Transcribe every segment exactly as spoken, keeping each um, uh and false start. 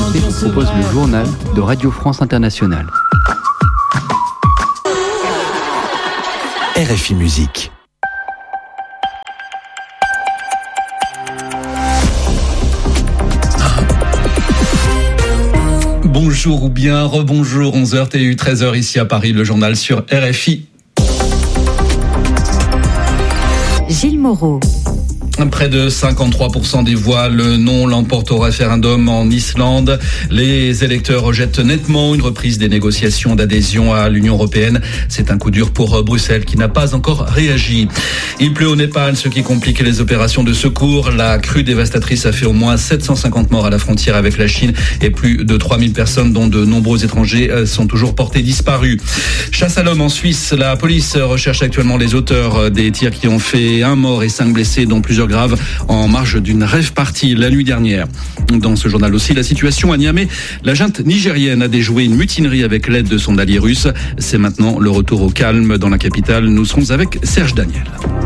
C vous propose le journal de Radio France Internationale. R F I Musique. Bonjour ou bien rebonjour, onze heures T U, treize heures ici à Paris, le journal sur R F I. Gilles Moreau. Près de cinquante-trois pour cent des voix, le non l'emporte au référendum en Islande. Les électeurs rejettent nettement une reprise des négociations d'adhésion à l'Union européenne. C'est un coup dur pour Bruxelles qui n'a pas encore réagi. Il pleut au Népal, ce qui complique les opérations de secours. La crue dévastatrice a fait au moins sept cent cinquante morts à la frontière avec la Chine et plus de trois mille personnes, dont de nombreux étrangers, sont toujours portés disparus. Chasse à l'homme en Suisse. La police recherche actuellement les auteurs des tirs qui ont fait un mort et cinq blessés, dont plusieurs grave en marge d'une rave party la nuit dernière. Dans ce journal aussi, la situation à Niamey. La junte nigérienne a déjoué une mutinerie avec l'aide de son allié russe. C'est maintenant le retour au calme dans la capitale. Nous serons avec Serge Daniel.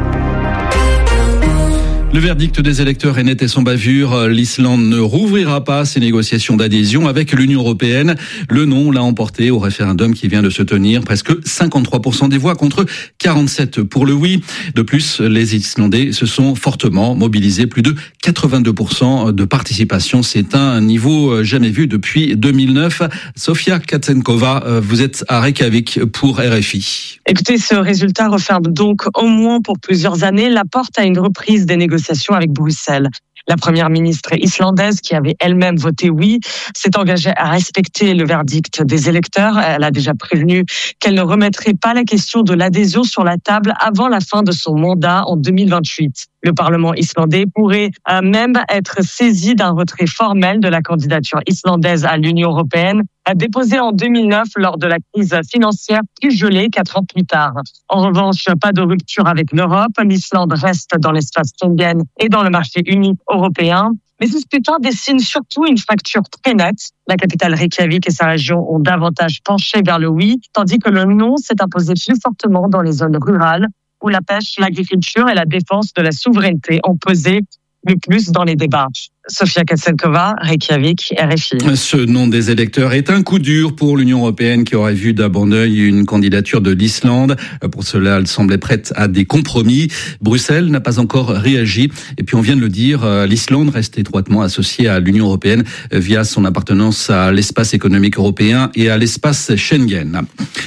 Le verdict des électeurs est net et sans bavure. L'Islande ne rouvrira pas ses négociations d'adhésion avec l'Union européenne. Le non l'a emporté au référendum qui vient de se tenir. Presque cinquante-trois pour cent des voix contre quarante-sept pour le oui. De plus, les Islandais se sont fortement mobilisés. Plus de quatre-vingt-deux pour cent de participation. C'est un niveau jamais vu depuis deux mille neuf. Sofia Katsenkova, vous êtes à Reykjavik pour R F I. Écoutez, ce résultat referme donc au moins pour plusieurs années la porte à une reprise des négociations avec Bruxelles. La première ministre islandaise, qui avait elle-même voté oui, s'est engagée à respecter le verdict des électeurs. Elle a déjà prévenu qu'elle ne remettrait pas la question de l'adhésion sur la table avant la fin de son mandat en deux mille vingt-huit. Le Parlement islandais pourrait même être saisi d'un retrait formel de la candidature islandaise à l'Union européenne, déposée en deux mille neuf lors de la crise financière, puis gelée quatre ans plus tard. En revanche, pas de rupture avec l'Europe. L'Islande reste dans l'espace Schengen et dans le marché unique européen. Mais ce scrutin dessine surtout une fracture très nette. La capitale Reykjavik et sa région ont davantage penché vers le oui, tandis que le non s'est imposé plus fortement dans les zones rurales, où la pêche, l'agriculture et la défense de la souveraineté ont pesé le plus dans les débats. Sofia Katsenkova, Reykjavik, R F I. Ce nom des électeurs est un coup dur pour l'Union européenne qui aurait vu d'un bon œil une candidature de l'Islande. Pour cela, elle semblait prête à des compromis. Bruxelles n'a pas encore réagi. Et puis on vient de le dire, l'Islande reste étroitement associée à l'Union européenne via son appartenance à l'espace économique européen et à l'espace Schengen.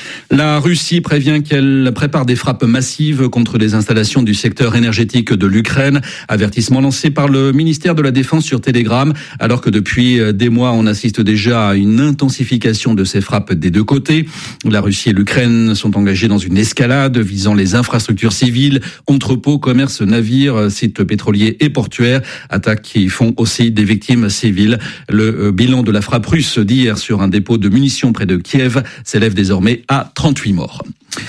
La Russie prévient qu'elle prépare des frappes massives contre les installations du secteur énergétique de l'Ukraine. Avertissement lancé par le ministère de la Défense sur Telegram, alors que depuis des mois, on assiste déjà à une intensification de ces frappes des deux côtés. La Russie et l'Ukraine sont engagés dans une escalade visant les infrastructures civiles, entrepôts, commerces, navires, sites pétroliers et portuaires, attaques qui font aussi des victimes civiles. Le bilan de la frappe russe d'hier sur un dépôt de munitions près de Kiev s'élève désormais à trente-huit morts.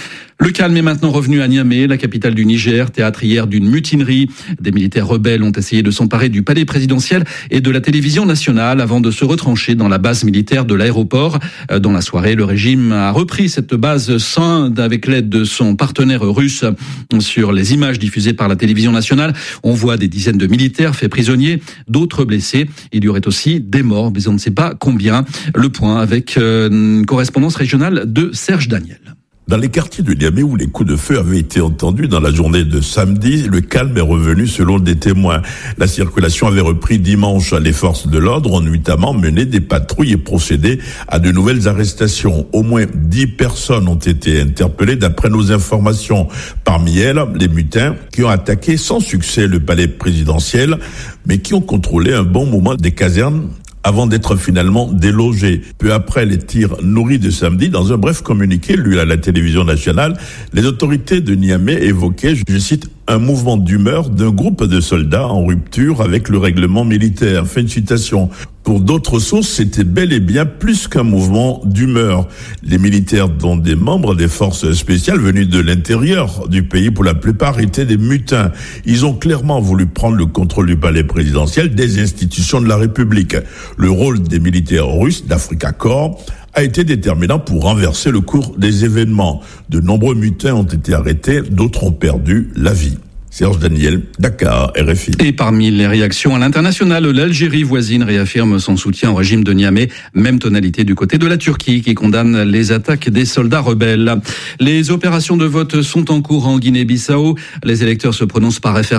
Le calme est maintenant revenu à Niamey, la capitale du Niger, théâtre hier d'une mutinerie. Des militaires rebelles ont essayé de s'emparer du palais présidentiel et de la télévision nationale avant de se retrancher dans la base militaire de l'aéroport. Dans la soirée, le régime a repris cette base sans avec l'aide de son partenaire russe. Sur les images diffusées par la télévision nationale, on voit des dizaines de militaires faits prisonniers, d'autres blessés. Il y aurait aussi des morts, mais on ne sait pas combien. Le point avec une correspondance régionale de Serge Daniel. Dans les quartiers de Niamey où les coups de feu avaient été entendus dans la journée de samedi, le calme est revenu selon des témoins. La circulation avait repris dimanche. Les forces de l'ordre ont notamment mené des patrouilles et procédé à de nouvelles arrestations. Au moins dix personnes ont été interpellées d'après nos informations. Parmi elles, les mutins qui ont attaqué sans succès le palais présidentiel, mais qui ont contrôlé un bon moment des casernes avant d'être finalement délogés. Peu après les tirs nourris de samedi, dans un bref communiqué lu à la télévision nationale, les autorités de Niamey évoquaient, je cite, un mouvement d'humeur d'un groupe de soldats en rupture avec le règlement militaire. Fin de citation. Pour d'autres sources, c'était bel et bien plus qu'un mouvement d'humeur. Les militaires, dont des membres des forces spéciales venus de l'intérieur du pays, pour la plupart, étaient des mutins. Ils ont clairement voulu prendre le contrôle du palais présidentiel, des institutions de la République. Le rôle des militaires russes d'Africa Corps a été déterminant pour renverser le cours des événements. De nombreux mutins ont été arrêtés, d'autres ont perdu la vie. Serge Daniel, Dakar, R F I. Et parmi les réactions à l'international, l'Algérie voisine réaffirme son soutien au régime de Niamey. Même tonalité du côté de la Turquie qui condamne les attaques des soldats rebelles. Les opérations de vote sont en cours en Guinée-Bissau. Les électeurs se prononcent par référendum